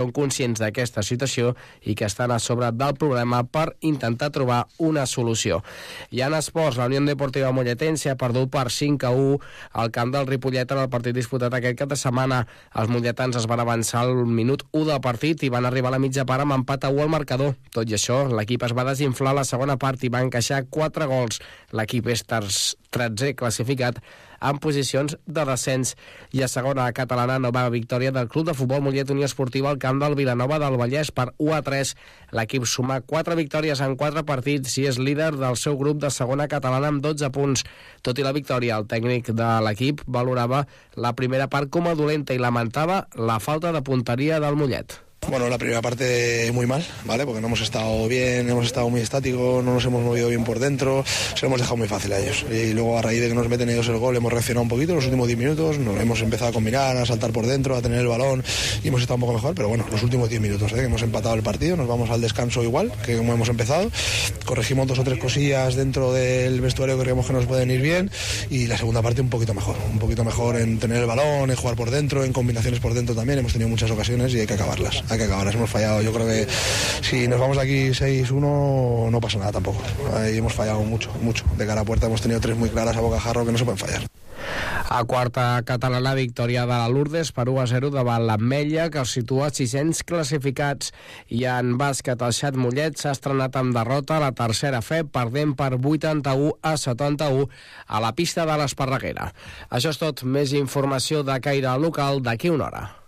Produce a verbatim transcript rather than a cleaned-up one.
són conscients d'aquesta situació i que estan a sobre del problema per intentar trobar una solució. I en esports, la Unió Deportiva Molletense ha perdut per cinc a u al camp del Ripollet en el partit disputat aquest cap de setmana. Els molletans es van avançar al minut u del partit i van arribar a la mitja part amb empat a u al marcador. Tot i això, l'equip es va desinflar a la segona part i va encaixar quatre gols. L'equip és tretzè classificat en posicions de descens. I a segona catalana, nova victòria del Club de Futbol Mollet Unió Esportiva al camp del Vilanova del Vallès per u a tres. L'equip suma quatre victòries en quatre partits i és líder del seu grup de segona catalana amb dotze punts. Tot i la victòria, el tècnic de l'equip valorava la primera part com a dolenta i lamentava la falta de punteria del Mollet. Bueno, la primera parte muy mal, ¿vale? Porque no hemos estado bien, hemos estado muy estáticos, no nos hemos movido bien por dentro, se lo hemos dejado muy fácil a ellos. Y luego, a raíz de que nos meten ellos el gol, hemos reaccionado un poquito en los últimos diez minutos, nos hemos empezado a combinar, a saltar por dentro, a tener el balón y hemos estado un poco mejor, pero bueno, los últimos diez minutos, ¿eh? Que hemos empatado el partido, nos vamos al descanso igual que como hemos empezado, corregimos dos o tres cosillas dentro del vestuario que creemos que nos pueden ir bien y la segunda parte un poquito mejor, un poquito mejor en tener el balón, en jugar por dentro, en combinaciones por dentro también, hemos tenido muchas ocasiones y hay que acabarlas. Hay que acabar, hemos fallado, yo creo que si nos vamos de aquí seis uno no pasa nada tampoco. Ahí hemos fallado mucho, mucho. De cara a puerta hemos tenido tres muy claras a bocajarro que no se pueden fallar. A quarta catalana, victòria de la Lourdes per u a zero davant l'Ametlla, que els situa sis-cents classificats. I en bàsquet, el Xat Mollet s'ha estrenat amb derrota a la tercera fe, perdent per vuitanta-u a setanta-u a la pista de l'Esparreguera. Això és tot. Més informació de caire local d'aquí una hora.